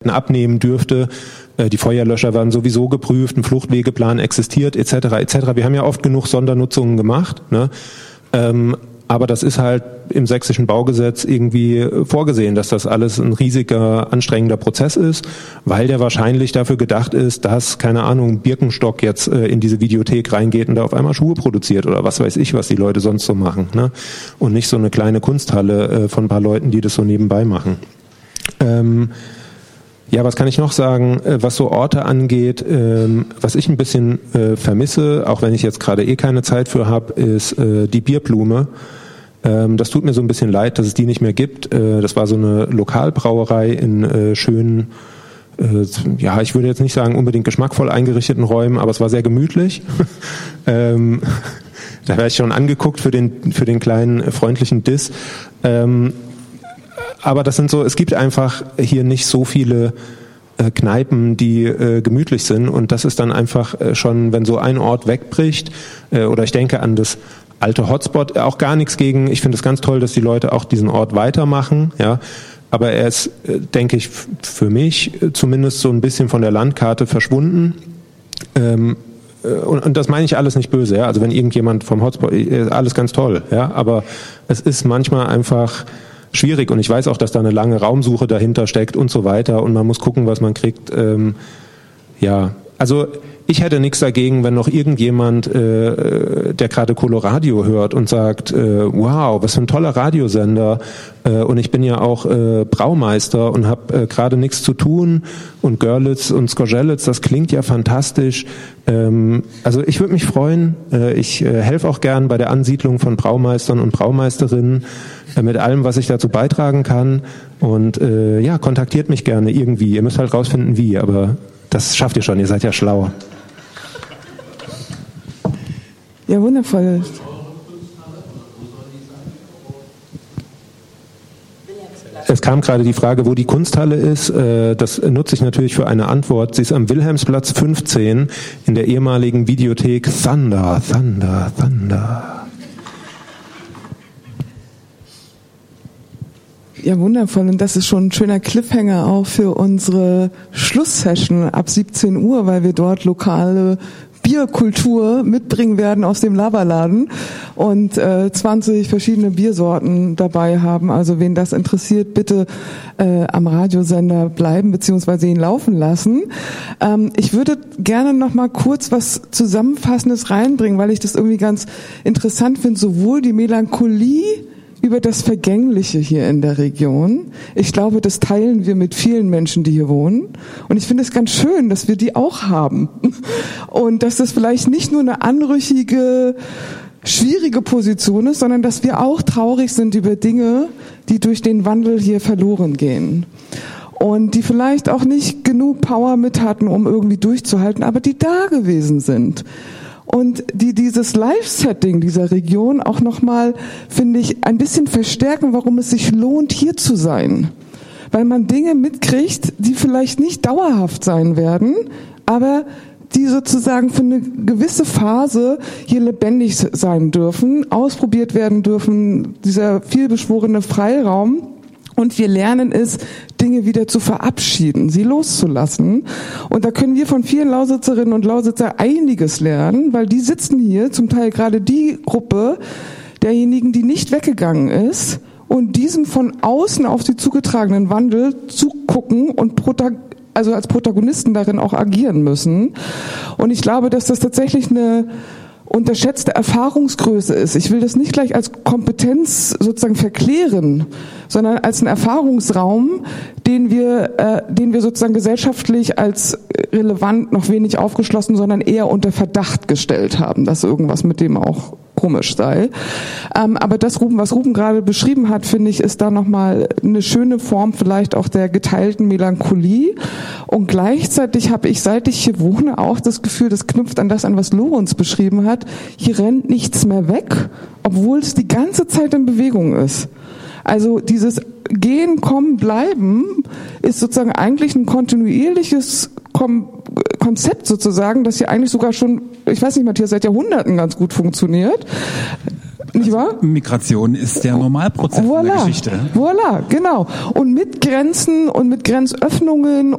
abnehmen dürfte. Die Feuerlöscher werden sowieso geprüft, ein Fluchtwegeplan existiert, etc. etc. Wir haben ja oft genug Sondernutzungen gemacht, ne? Aber das ist halt im sächsischen Baugesetz irgendwie vorgesehen, dass das alles ein riesiger, anstrengender Prozess ist, weil der wahrscheinlich dafür gedacht ist, dass, keine Ahnung, Birkenstock jetzt in diese Videothek reingeht und da auf einmal Schuhe produziert oder was weiß ich, was die Leute sonst so machen, ne? Und nicht so eine kleine Kunsthalle von ein paar Leuten, die das so nebenbei machen. Ja, was kann ich noch sagen, was so Orte angeht, was ich ein bisschen vermisse, auch wenn ich jetzt gerade keine Zeit für habe, ist die Bierblume. Das tut mir so ein bisschen leid, dass es die nicht mehr gibt. Das war so eine Lokalbrauerei in schönen, ja, ich würde jetzt nicht sagen unbedingt geschmackvoll eingerichteten Räumen, aber es war sehr gemütlich. Da wäre ich schon angeguckt für den kleinen freundlichen Diss. Aber das sind so, es gibt einfach hier nicht so viele Kneipen, die gemütlich sind, und das ist dann einfach schon, wenn so ein Ort wegbricht, oder ich denke an das alte Hotspot, auch gar nichts gegen, ich finde es ganz toll, dass die Leute auch diesen Ort weitermachen, ja, aber er ist, denke ich, für mich zumindest so ein bisschen von der Landkarte verschwunden. Und das meine ich alles nicht böse, ja, also wenn irgendjemand vom Hotspot, alles ganz toll, ja, aber es ist manchmal einfach schwierig, und ich weiß auch, dass da eine lange Raumsuche dahinter steckt und so weiter, und man muss gucken, was man kriegt. Ja, also ich hätte nichts dagegen, wenn noch irgendjemand, der gerade Coloradio hört und sagt, wow, was für ein toller Radiosender, und ich bin ja auch Braumeister und habe gerade nichts zu tun, und Görlitz und Skorzelitz, das klingt ja fantastisch. Also ich würde mich freuen, ich helfe auch gern bei der Ansiedlung von Braumeistern und Braumeisterinnen, mit allem, was ich dazu beitragen kann, und ja, kontaktiert mich gerne irgendwie. Ihr müsst halt rausfinden, wie, aber das schafft ihr schon, ihr seid ja schlau. Ja, wundervoll. Es kam gerade die Frage, wo die Kunsthalle ist. Das nutze ich natürlich für eine Antwort. Sie ist am Wilhelmsplatz 15 in der ehemaligen Videothek Thunder. Ja, wundervoll. Und das ist schon ein schöner Cliffhanger auch für unsere Schlusssession ab 17 Uhr, weil wir dort lokale Bierkultur mitbringen werden aus dem Laberladen und 20 verschiedene Biersorten dabei haben. Also wen das interessiert, bitte am Radiosender bleiben bzw. ihn laufen lassen. Ich würde gerne noch mal kurz was Zusammenfassendes reinbringen, weil ich das irgendwie ganz interessant finde, sowohl die Melancholie über das Vergängliche hier in der Region. Ich glaube, das teilen wir mit vielen Menschen, die hier wohnen. Und ich finde es ganz schön, dass wir die auch haben. Und dass das vielleicht nicht nur eine anrüchige, schwierige Position ist, sondern dass wir auch traurig sind über Dinge, die durch den Wandel hier verloren gehen. Und die vielleicht auch nicht genug Power mit hatten, um irgendwie durchzuhalten, aber die da gewesen sind. Und die dieses Live-Setting dieser Region auch nochmal, finde ich, ein bisschen verstärken, warum es sich lohnt, hier zu sein. Weil man Dinge mitkriegt, die vielleicht nicht dauerhaft sein werden, aber die sozusagen für eine gewisse Phase hier lebendig sein dürfen, ausprobiert werden dürfen, dieser vielbeschworene Freiraum. Und wir lernen es, Dinge wieder zu verabschieden, sie loszulassen. Und da können wir von vielen Lausitzerinnen und Lausitzer einiges lernen, weil die sitzen hier, zum Teil gerade die Gruppe derjenigen, die nicht weggegangen ist und diesem von außen auf sie zugetragenen Wandel zugucken und also als Protagonisten darin auch agieren müssen. Und ich glaube, dass das tatsächlich eine unterschätzte Erfahrungsgröße ist. Ich will das nicht gleich als Kompetenz sozusagen verklären, sondern als einen Erfahrungsraum, den wir sozusagen gesellschaftlich als relevant noch wenig aufgeschlossen, sondern eher unter Verdacht gestellt haben, dass irgendwas mit dem auch komisch sei. Aber das, was Ruben gerade beschrieben hat, finde ich, ist da nochmal eine schöne Form vielleicht auch der geteilten Melancholie. Und gleichzeitig habe ich, seit ich hier wohne, auch das Gefühl, das knüpft an das an, was Lorenz beschrieben hat, hier rennt nichts mehr weg, obwohl es die ganze Zeit in Bewegung ist. Also dieses Gehen, Kommen, Bleiben ist sozusagen eigentlich ein kontinuierliches Konzept sozusagen, das hier eigentlich sogar schon, ich weiß nicht, Matthias, seit Jahrhunderten ganz gut funktioniert. Nicht wahr? Migration ist der Normalprozess in der Geschichte. Voilà, genau. Und mit Grenzen und mit Grenzöffnungen